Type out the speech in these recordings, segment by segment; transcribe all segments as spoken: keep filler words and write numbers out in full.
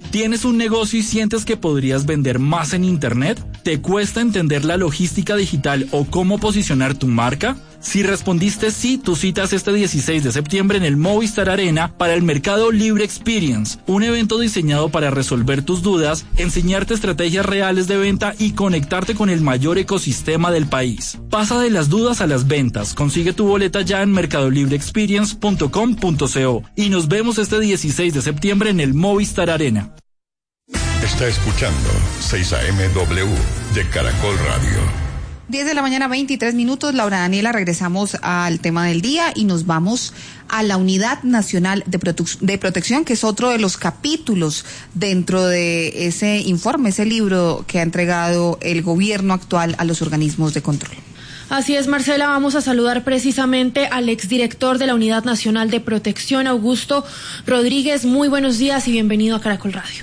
¿Tienes un negocio y sientes que podrías vender más en Internet? ¿Te cuesta entender la logística digital o cómo posicionar tu marca? Si respondiste sí, tu cita es este dieciséis de septiembre en el Movistar Arena para el Mercado Libre Experience, un evento diseñado para resolver tus dudas, enseñarte estrategias reales de venta y conectarte con el mayor ecosistema del país. Pasa de las dudas a las ventas. Consigue tu boleta ya en mercado libre experience punto com punto co y nos vemos este dieciséis de septiembre en el Movistar Arena. Está escuchando seis A M W de Caracol Radio. diez de la mañana, veintitrés minutos. Laura Daniela, regresamos al tema del día y nos vamos a la Unidad Nacional de, Prote- de Protección, que es otro de los capítulos dentro de ese informe, ese libro que ha entregado el gobierno actual a los organismos de control. Así es, Marcela, vamos a saludar precisamente al exdirector de la Unidad Nacional de Protección, Augusto Rodríguez. Muy buenos días y bienvenido a Caracol Radio.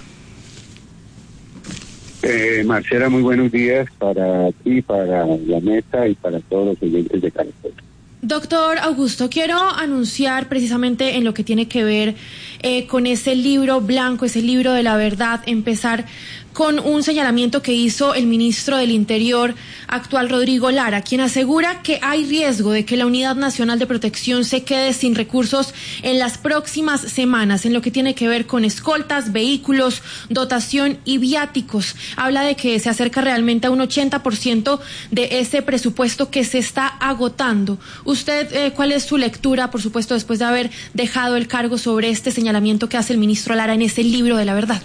Eh, Marcela, muy buenos días para ti, para la mesa y para todos los oyentes de Caracol. Doctor Augusto, quiero anunciar precisamente en lo que tiene que ver eh, con ese libro blanco, ese libro de la verdad, empezar con un señalamiento que hizo el ministro del Interior actual, Rodrigo Lara, quien asegura que hay riesgo de que la Unidad Nacional de Protección se quede sin recursos en las próximas semanas, en lo que tiene que ver con escoltas, vehículos, dotación y viáticos. Habla de que se acerca realmente a un ochenta por ciento de ese presupuesto que se está agotando. ¿Usted eh, cuál es su lectura, por supuesto, después de haber dejado el cargo, sobre este señalamiento que hace el ministro Lara en ese libro de la verdad?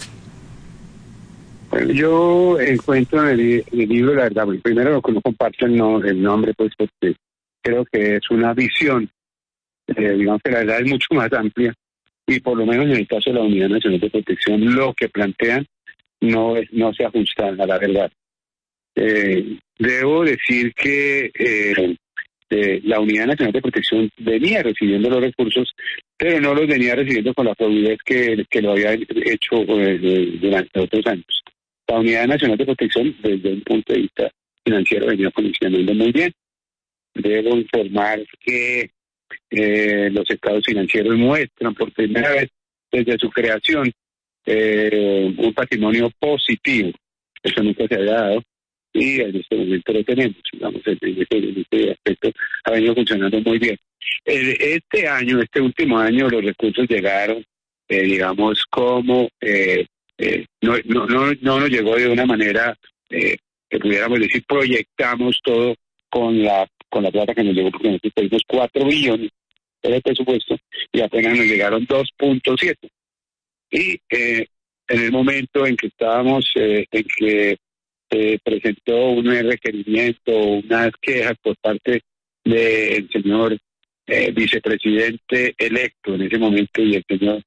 Bueno, yo encuentro en el, en el libro, la verdad, primero lo que no comparto el, no, el nombre, pues porque creo que es una visión, eh, digamos que la verdad es mucho más amplia, y por lo menos en el caso de la Unidad Nacional de Protección, lo que plantean no es, no se ajusta a la verdad. Eh, debo decir que eh, eh, la Unidad Nacional de Protección venía recibiendo los recursos, pero no los venía recibiendo con la fluidez que, que lo había hecho eh, durante otros años. La Unidad Nacional de Protección, desde un punto de vista financiero, venía funcionando muy bien. Debo informar que eh, los estados financieros muestran por primera vez desde su creación eh, un patrimonio positivo. Eso nunca se había dado y en este momento lo tenemos. Digamos, en este, en este aspecto ha venido funcionando muy bien. Este año, este último año, los recursos llegaron, eh, digamos, como... Eh, Eh, no, no, no, no nos llegó de una manera eh, que pudiéramos decir proyectamos todo con la con la plata que nos llegó, porque nosotros pedimos cuatro billones de presupuesto y apenas nos llegaron dos punto siete. Y eh, en el momento en que estábamos, eh, en que se eh, presentó un requerimiento, unas quejas por parte del señor eh, vicepresidente electo en ese momento y el señor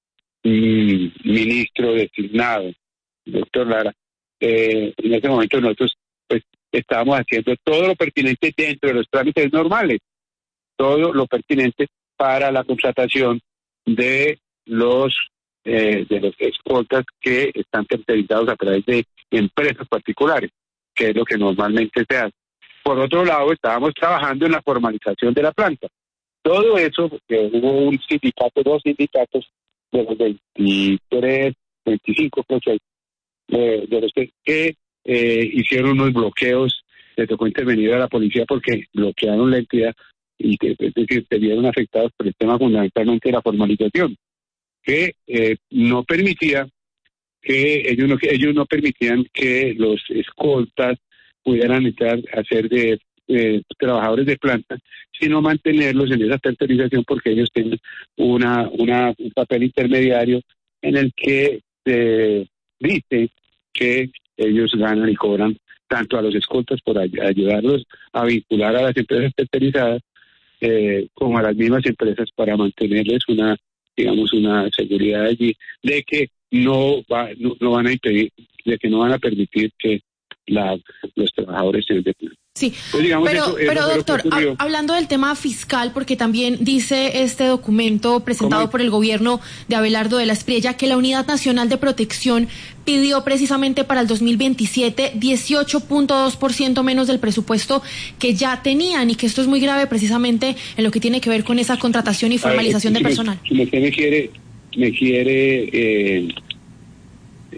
ministro designado, doctor Lara, eh, en ese momento nosotros pues estábamos haciendo todo lo pertinente dentro de los trámites normales, todo lo pertinente para la contratación de los eh, de los escoltas que están tercerizados a través de empresas particulares, que es lo que normalmente se hace. Por otro lado, estábamos trabajando en la formalización de la planta. Todo eso, porque hubo un sindicato, dos sindicatos de los veintitrés, veinticinco procesos, de, de los que, que eh, hicieron unos bloqueos, le tocó intervenir a la policía porque bloquearon la entidad y que, es decir, se vieron afectados por el tema fundamentalmente de la formalización, que eh, no permitía que ellos no, ellos no permitían que los escoltas pudieran entrar a ser de Eh, trabajadores de planta, sino mantenerlos en esa tercerización porque ellos tienen una, una un papel intermediario en el que se dice que ellos ganan y cobran tanto a los escoltas por ay- ayudarlos a vincular a las empresas tercerizadas eh, como a las mismas empresas para mantenerles una, digamos, una seguridad allí de que no va, no, no van a impedir, de que no van a permitir que la, los trabajadores se den. Sí, pues digamos, pero, eso, eso pero doctor, hab, hablando del tema fiscal, porque también dice este documento presentado por el gobierno de Abelardo de la Espriella que la Unidad Nacional de Protección pidió precisamente para el dos mil veintisiete dieciocho punto dos por ciento menos del presupuesto que ya tenían, y que esto es muy grave precisamente en lo que tiene que ver con esa contratación y formalización ver, de si personal. Me, si me quiere, me quiere eh,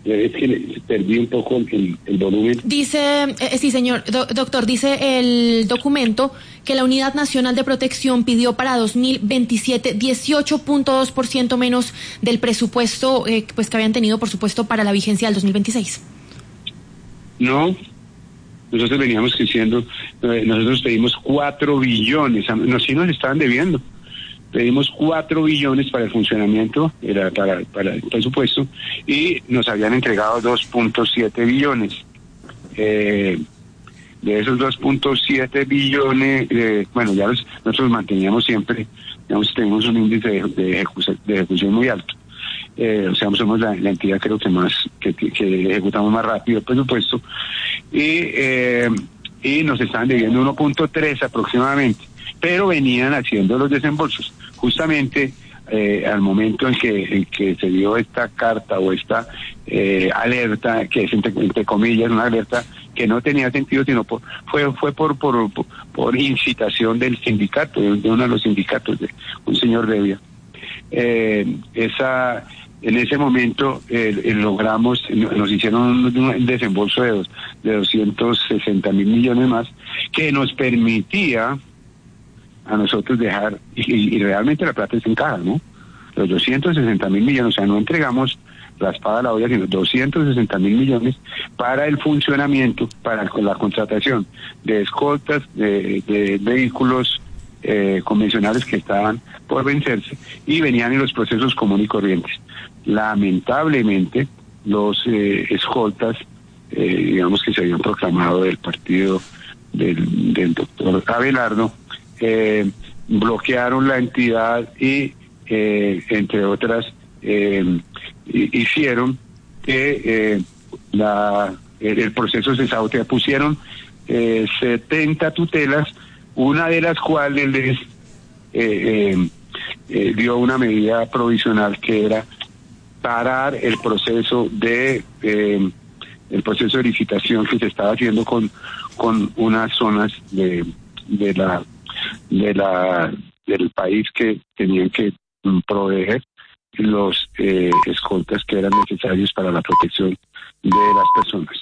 Es que perdí un poco el, el volumen. Dice, eh, sí señor, do, doctor, dice el documento que la Unidad Nacional de Protección pidió para dos mil veintisiete dieciocho punto dos por ciento menos del presupuesto eh, pues que habían tenido, por supuesto, para la vigencia del dos mil veintiséis. No, nosotros veníamos diciendo, eh, nosotros pedimos cuatro billones, nos sí nos estaban debiendo. Pedimos cuatro billones para el funcionamiento, era para, para el presupuesto, y nos habían entregado dos punto siete billones. Eh, de esos dos punto siete billones, eh, bueno, ya los, nosotros manteníamos siempre, digamos, tenemos un índice de, de, ejecución, de ejecución muy alto. Eh, o sea, somos la, la entidad creo que más, que, que ejecutamos más rápido el presupuesto, y, eh, y nos estaban debiendo uno punto tres aproximadamente, pero venían haciendo los desembolsos. Justamente eh, al momento en que, en que se dio esta carta o esta eh, alerta, que es entre, entre comillas una alerta que no tenía sentido, sino por, fue fue por, por por por incitación del sindicato, de uno de los sindicatos, de un señor Devia. Eh, esa en ese momento eh, eh, logramos, nos hicieron un, un desembolso de, dos, de doscientos sesenta mil millones más, que nos permitía a nosotros dejar, y, y realmente la plata está en caja, ¿no? Los doscientos sesenta mil millones, o sea, no entregamos la espada a la olla, sino doscientos sesenta mil millones para el funcionamiento, para la contratación de escoltas, de, de vehículos eh, convencionales que estaban por vencerse y venían en los procesos comunes y corrientes. Lamentablemente, los eh, escoltas, eh, digamos que se habían proclamado del partido del, del doctor Abelardo, Eh, bloquearon la entidad y, eh, entre otras, eh, hicieron que eh, la, el, el proceso se sabotea. Pusieron eh, setenta tutelas, una de las cuales les eh, eh, eh, dio una medida provisional que era parar el proceso de eh, el proceso de licitación que se estaba haciendo con con unas zonas de de la de la del país que tenían que proveer los eh, escoltas que eran necesarios para la protección de las personas.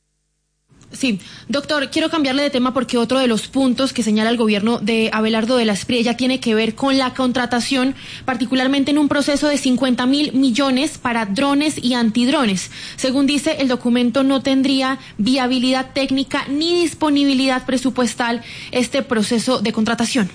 Sí, doctor, quiero cambiarle de tema porque otro de los puntos que señala el gobierno de Abelardo de la Espriella tiene que ver con la contratación, particularmente en un proceso de cincuenta mil millones para drones y antidrones. Según dice el documento, no tendría viabilidad técnica ni disponibilidad presupuestal este proceso de contratación.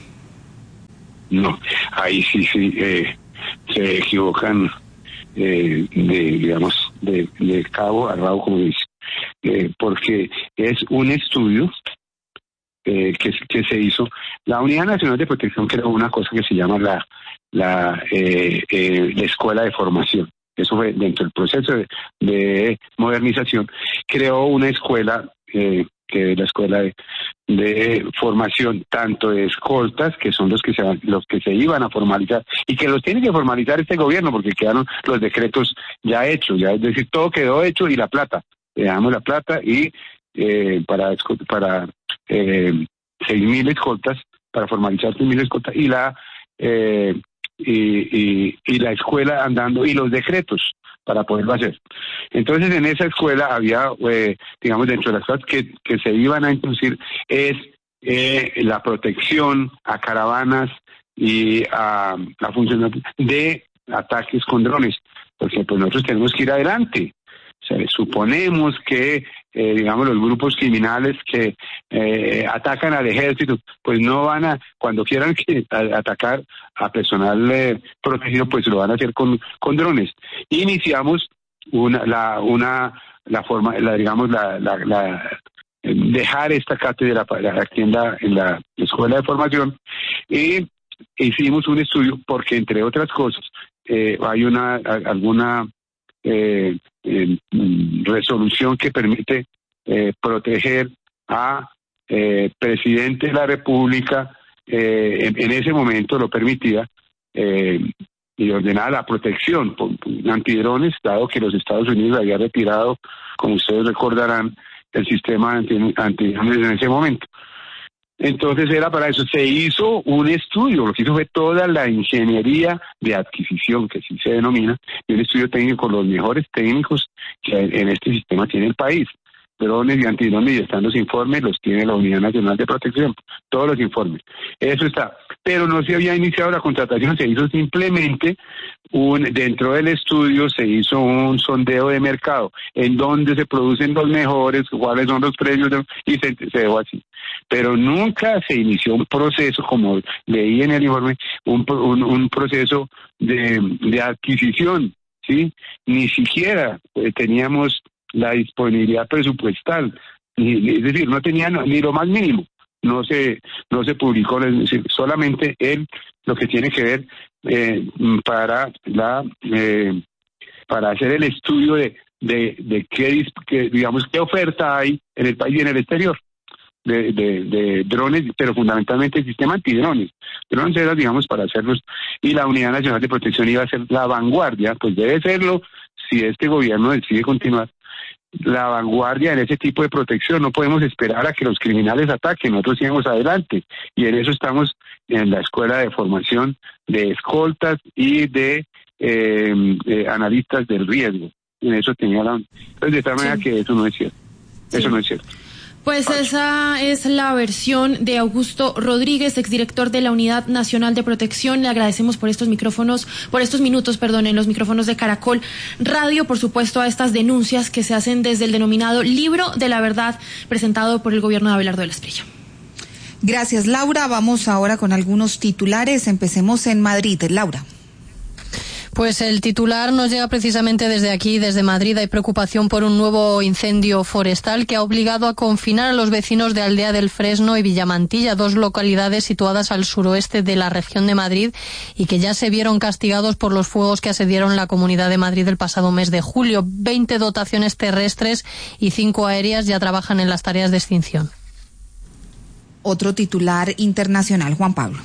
No, ahí sí, sí, eh, se equivocan eh, de, digamos, de, de cabo a rabo, como dice. Eh, porque es un estudio eh, que, que se hizo. La Unidad Nacional de Protección creó una cosa que se llama la la, eh, eh, la Escuela de Formación. Eso fue dentro del proceso de, de modernización. Creó una escuela, eh, que es la Escuela de, de Formación, tanto de escoltas, que son los que se los que se iban a formalizar, y que los tiene que formalizar este gobierno, porque quedaron los decretos ya hechos, ya es decir, todo quedó hecho y la plata. Le damos la plata y eh, para para eh, seis mil escoltas, para formalizar seis mil escoltas, y la eh, y, y, y la escuela andando y los decretos para poderlo hacer. Entonces, en esa escuela había, eh, digamos, dentro de las cosas que, que se iban a introducir es eh, la protección a caravanas y a, a funcionarios de ataques con drones, porque pues nosotros tenemos que ir adelante. O sea, suponemos que, eh, digamos, los grupos criminales que eh, atacan al ejército, pues no van a, cuando quieran que a, atacar a personal eh, protegido, pues lo van a hacer con, con drones. Iniciamos una, la, una, la forma, la, digamos, la, la, la dejar esta cátedra para aquí en la, en la escuela de formación, y hicimos un estudio porque, entre otras cosas, eh, hay una, alguna Eh, eh, resolución que permite eh, proteger a eh, presidente de la República, eh, en, en ese momento lo permitía, eh, y ordenaba la protección por, por antidrones, dado que los Estados Unidos había retirado, como ustedes recordarán, el sistema anti, antidrones en ese momento. Entonces era para eso. Se hizo un estudio, lo que hizo fue toda la ingeniería de adquisición, que así se denomina, y un estudio técnico con los mejores técnicos que en este sistema tiene el país. Drones y antidrones, y están los informes, los tiene la Unidad Nacional de Protección, todos los informes. Eso está. Pero no se había iniciado la contratación, se hizo simplemente un, dentro del estudio se hizo un sondeo de mercado, en donde se producen los mejores, cuáles son los precios, de, y se, se dejó así. Pero nunca se inició un proceso, como leí en el informe, un, un, un proceso de, de adquisición, ¿sí? Ni siquiera eh, teníamos la disponibilidad presupuestal, ni, es decir, no tenía no, ni lo más mínimo, no se no se publicó, es decir, solamente él lo que tiene que ver eh, para la eh, para hacer el estudio de de, de qué, qué digamos qué oferta hay en el país y en el exterior de, de, de drones, pero fundamentalmente el sistema antidrones. Drones era, digamos, para hacerlos, y la Unidad Nacional de Protección iba a ser la vanguardia, pues debe serlo si este gobierno decide continuar. La vanguardia en ese tipo de protección. No podemos esperar a que los criminales ataquen, nosotros sigamos adelante, y en eso estamos en la escuela de formación de escoltas y de eh, eh, analistas del riesgo. En eso tenía la... Entonces, de tal manera sí. que eso no es cierto. Sí. Eso no es cierto. Pues esa es la versión de Augusto Rodríguez, exdirector de la Unidad Nacional de Protección. Le agradecemos por estos micrófonos, por estos minutos, perdón, en los micrófonos de Caracol Radio, por supuesto, a estas denuncias que se hacen desde el denominado Libro de la Verdad, presentado por el gobierno de Abelardo de la Espriella. Gracias, Laura. Vamos ahora con algunos titulares. Empecemos en Madrid. Laura. Pues el titular nos llega precisamente desde aquí, desde Madrid. Hay preocupación por un nuevo incendio forestal que ha obligado a confinar a los vecinos de Aldea del Fresno y Villamantilla, dos localidades situadas al suroeste de la región de Madrid y que ya se vieron castigados por los fuegos que asediaron la Comunidad de Madrid el pasado mes de julio. Veinte dotaciones terrestres y cinco aéreas ya trabajan en las tareas de extinción. Otro titular internacional, Juan Pablo.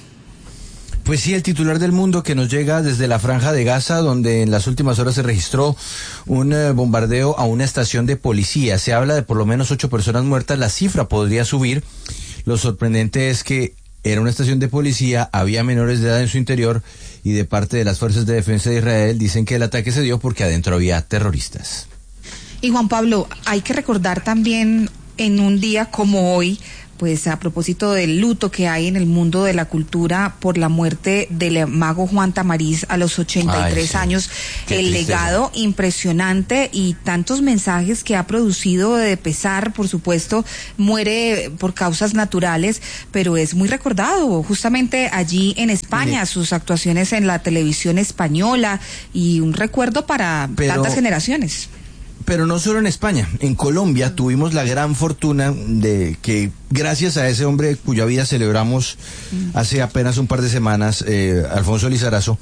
Pues sí, el titular del Mundo que nos llega desde la Franja de Gaza, donde en las últimas horas se registró un eh, bombardeo a una estación de policía. Se habla de por lo menos ocho personas muertas, la cifra podría subir. Lo sorprendente es que era una estación de policía, había menores de edad en su interior y de parte de las Fuerzas de Defensa de Israel dicen que el ataque se dio porque adentro había terroristas. Y Juan Pablo, hay que recordar también en un día como hoy, pues a propósito del luto que hay en el mundo de la cultura por la muerte del mago Juan Tamariz a los ochenta y tres Ay, sí. años, Qué el tristeza. Legado impresionante y tantos mensajes que ha producido de pesar, por supuesto, muere por causas naturales, pero es muy recordado justamente allí en España, sí. sus actuaciones en la televisión española y un recuerdo para pero... tantas generaciones. Pero no solo en España, en Colombia tuvimos la gran fortuna de que gracias a ese hombre cuya vida celebramos hace apenas un par de semanas, eh, Alfonso Lizarazo,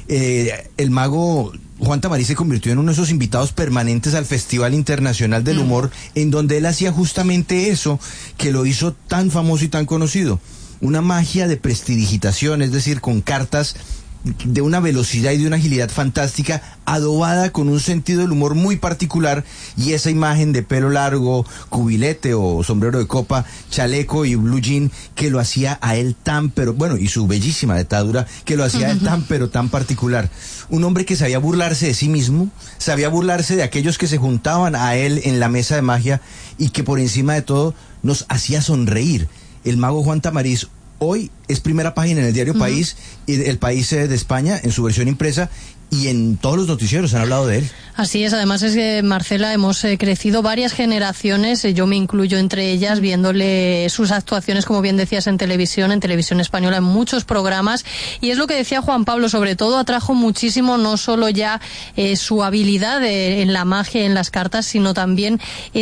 eh, el mago Juan Tamariz se convirtió en uno de esos invitados permanentes al Festival Internacional del Humor, en donde él hacía justamente eso que lo hizo tan famoso y tan conocido, una magia de prestidigitación, es decir, con cartas de una velocidad y de una agilidad fantástica, adobada con un sentido del humor muy particular, y esa imagen de pelo largo, cubilete o sombrero de copa, chaleco y blue jean, que lo hacía a él tan, pero bueno, y su bellísima dentadura, que lo hacía a él tan, pero tan particular. Un hombre que sabía burlarse de sí mismo, sabía burlarse de aquellos que se juntaban a él en la mesa de magia, y que por encima de todo nos hacía sonreír. El mago Juan Tamariz hoy es primera página en el diario uh-huh. País, y El País de España, en su versión impresa, y en todos los noticieros han hablado de él. Así es, además es que, Marcela, hemos eh, crecido varias generaciones, eh, yo me incluyo entre ellas, viéndole sus actuaciones, como bien decías, en televisión, en televisión española, en muchos programas, y es lo que decía Juan Pablo, sobre todo atrajo muchísimo no solo ya eh, su habilidad de, en la magia, en las cartas, sino también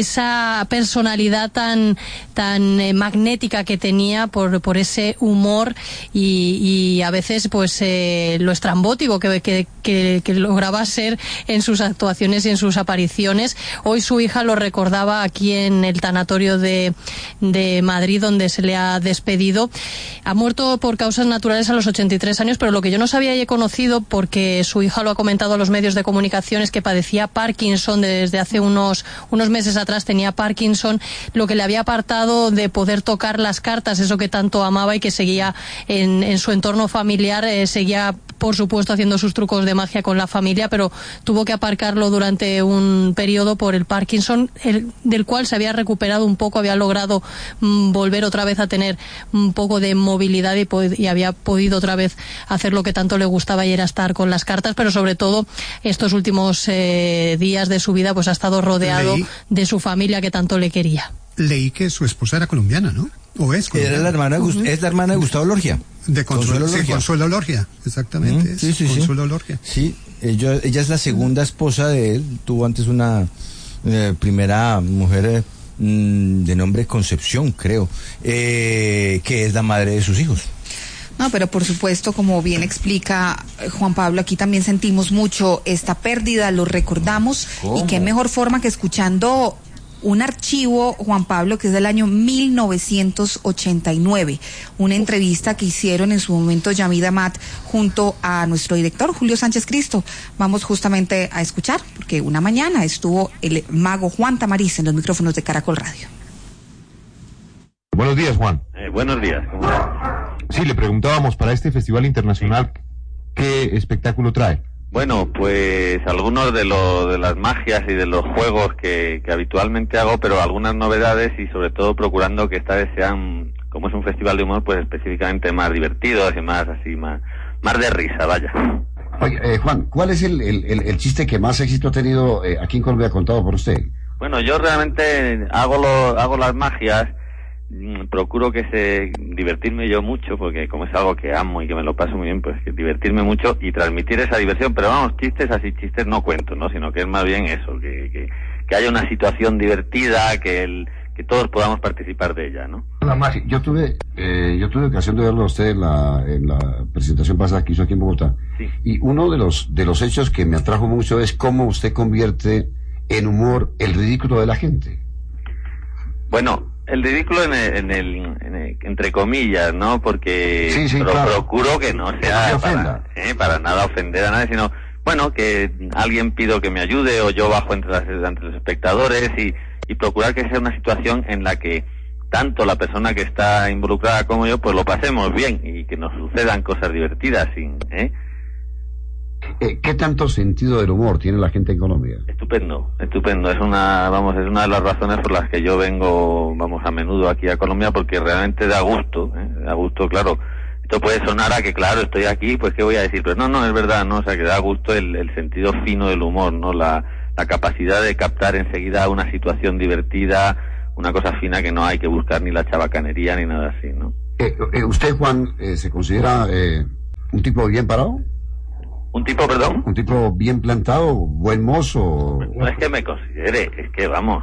esa personalidad tan tan eh, magnética que tenía por por ese humor y, y a veces pues eh, lo estrambótico que, que, que que, que lograba ser en sus actuaciones y en sus apariciones. Hoy su hija lo recordaba aquí en el tanatorio de, de Madrid, donde se le ha despedido. Ha muerto por causas naturales a los ochenta y tres años, pero lo que yo no sabía y he conocido, porque su hija lo ha comentado a los medios de comunicación, es que padecía Parkinson desde hace unos, unos meses atrás. Tenía Parkinson, lo que le había apartado de poder tocar las cartas, eso que tanto amaba y que seguía en, en su entorno familiar, eh, seguía por supuesto haciendo sus trucos de magia con la familia, pero tuvo que aparcarlo durante un periodo por el Parkinson, el, del cual se había recuperado un poco, había logrado mm, volver otra vez a tener un poco de movilidad y, y había podido otra vez hacer lo que tanto le gustaba, y era estar con las cartas, pero sobre todo estos últimos eh, días de su vida pues ha estado rodeado Leí, de su familia que tanto le quería. Leí que su esposa era colombiana, ¿no? ¿O es colombiana? Era la hermana, uh-huh. Es la hermana de Gustavo Lorgia. De Consuelo, Consuelo Lorgia. Sí, Consuelo Lorgia, exactamente. Mm, sí, sí, Consuelo sí. Lorgia. Sí, ella, ella es la segunda esposa de él. Tuvo antes una eh, primera mujer eh, de nombre Concepción, creo, eh, que es la madre de sus hijos. No, pero por supuesto, como bien explica Juan Pablo, aquí también sentimos mucho esta pérdida, lo recordamos. ¿Cómo? Y qué mejor forma que escuchando un archivo, Juan Pablo, que es del año mil novecientos ochenta y nueve, una entrevista que hicieron en su momento Yamid Amat junto a nuestro director Julio Sánchez Cristo. Vamos justamente a escuchar, porque una mañana estuvo el mago Juan Tamariz en los micrófonos de Caracol Radio. Buenos días, Juan. Eh, buenos días. ¿Cómo estás? Sí, le preguntábamos para este Festival Internacional, ¿qué espectáculo trae? Bueno, pues algunos de, lo, de las magias y de los juegos que, que habitualmente hago, pero algunas novedades y sobre todo procurando que esta vez sean, como es un festival de humor, pues específicamente más divertidos y más así, más, más de risa, vaya. Oye, eh, Juan, ¿cuál es el, el, el chiste que más éxito ha tenido eh, aquí en Colombia contado por usted? Bueno, yo realmente hago, lo, hago las magias, procuro que se divertirme yo mucho, porque como es algo que amo y que me lo paso muy bien, pues que divertirme mucho y transmitir esa diversión, pero vamos, chistes así, chistes no cuento, ¿no? Sino que es más bien eso, que, que, que haya una situación divertida, que el, que todos podamos participar de ella, ¿no? La magia, yo tuve, eh, yo tuve ocasión de verlo a usted en la, en la presentación pasada que hizo aquí en Bogotá, sí. Y uno de los, de los hechos que me atrajo mucho es cómo usted convierte en humor el ridículo de la gente. Bueno, el ridículo en el, en el, en el entre comillas, ¿no? Porque sí, sí, pro, claro. procuro que no sea no para, eh, para nada ofender a nadie, sino, bueno, que alguien pido que me ayude o yo bajo entre, las, entre los espectadores y, y procurar que sea una situación en la que tanto la persona que está involucrada como yo, pues lo pasemos bien y que nos sucedan cosas divertidas, sin, ¿eh? Eh, ¿Qué tanto sentido del humor tiene la gente en Colombia? Estupendo, estupendo. Es una, vamos, es una de las razones por las que yo vengo, vamos, a menudo aquí a Colombia, porque realmente da gusto, ¿eh? Da gusto, claro. Esto puede sonar a que, claro, estoy aquí, pues qué voy a decir, pero no, no, es verdad, ¿no? O sea, que da gusto el, el sentido fino del humor, ¿no? La, la capacidad de captar enseguida una situación divertida, una cosa fina que no hay que buscar ni la chabacanería ni nada así, ¿no? Eh, eh, ¿Usted, Juan, eh, se considera eh, un tipo bien parado? ¿Un tipo, perdón? ¿Un tipo bien plantado, buen mozo? No es que me considere, es que, vamos,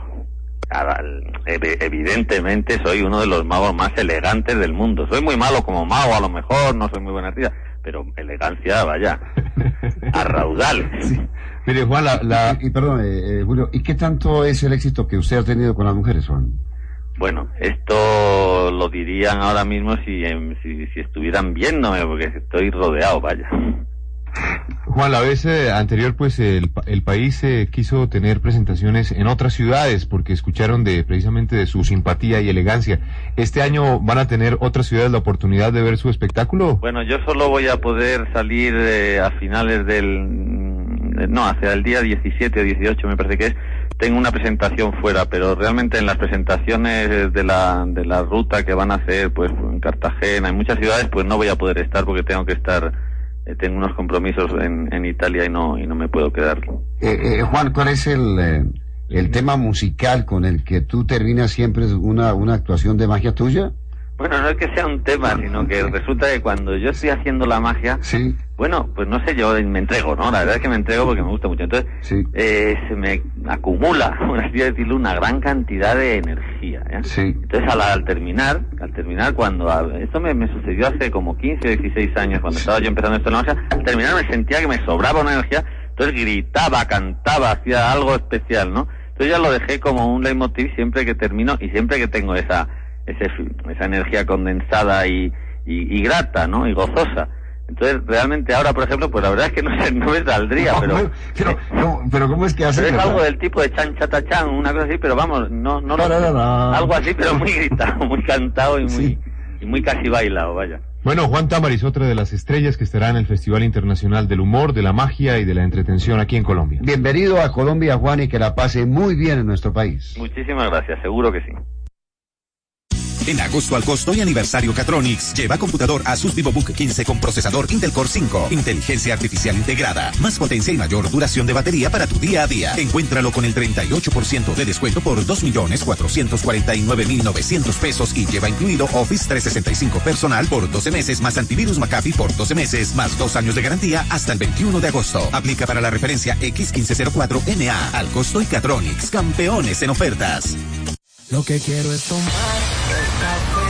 evidentemente soy uno de los magos más elegantes del mundo. Soy muy malo como mago, a lo mejor, no soy muy buena artista, pero elegancia, vaya, a raudales. Sí. Mire, Juan, la... la... Y, y perdón, eh, eh, Julio, ¿y qué tanto es el éxito que usted ha tenido con las mujeres, Juan? Bueno, esto lo dirían ahora mismo si, si, si estuvieran viéndome, porque estoy rodeado, vaya. Juan, la vez eh, anterior, pues el, el país eh, quiso tener presentaciones en otras ciudades porque escucharon de precisamente de su simpatía y elegancia. ¿Este año van a tener otras ciudades la oportunidad de ver su espectáculo? Bueno, yo solo voy a poder salir eh, a finales del... no, hacia el día diecisiete o dieciocho me parece que es. Tengo una presentación fuera, pero realmente en las presentaciones de la, de la ruta que van a hacer, pues en Cartagena, en muchas ciudades, pues no voy a poder estar porque tengo que estar... tengo unos compromisos en, en Italia y no y no me puedo quedar. Eh, eh, Juan, ¿cuál es el eh, el tema musical con el que tú terminas siempre una una actuación de magia tuya? Bueno, no es que sea un tema, sino que resulta que cuando yo estoy haciendo la magia, sí. bueno, pues no sé, yo me entrego, ¿no? La verdad es que me entrego porque me gusta mucho. Entonces, sí. eh, se me acumula, por así decirlo, una gran cantidad de energía. ¿eh? Sí. Entonces, al, al terminar, al terminar, cuando... Esto me, me sucedió hace como quince o dieciséis años, cuando estaba yo empezando esto en la magia, al terminar me sentía que me sobraba una energía, entonces gritaba, cantaba, hacía algo especial, ¿no? Entonces ya lo dejé como un leitmotiv siempre que termino y siempre que tengo esa... Ese, esa energía condensada y, y, y grata, ¿no? Y gozosa. Entonces, realmente ahora, por ejemplo, pues la verdad es que no, sé, no me saldría, no, pero... Pero, no, pero ¿cómo es que hace? Pero es algo del tipo de chan, chata, chan, una cosa así, pero vamos, no, no, no, no, no, no. algo así, pero muy gritado, muy cantado y muy, sí. y muy casi bailado, vaya. Bueno, Juan Tamariz, otra de las estrellas que estará en el Festival Internacional del Humor, de la Magia y de la Entretención aquí en Colombia. Bienvenido a Colombia, Juan, y que la pase muy bien en nuestro país. Muchísimas gracias, seguro que sí. En agosto al costo y aniversario Catronics, lleva computador Asus VivoBook quince con procesador Intel Core cinco, inteligencia artificial integrada, más potencia y mayor duración de batería para tu día a día. Encuéntralo con el treinta y ocho por ciento de descuento por dos millones cuatrocientos cuarenta y nueve mil novecientos pesos y lleva incluido Office trescientos sesenta y cinco personal por doce meses más antivirus McAfee por doce meses más dos años de garantía hasta el veintiuno de agosto. Aplica para la referencia X quince cero cuatro N A. Al costo y Catronics, campeones en ofertas. Lo que quiero es tomar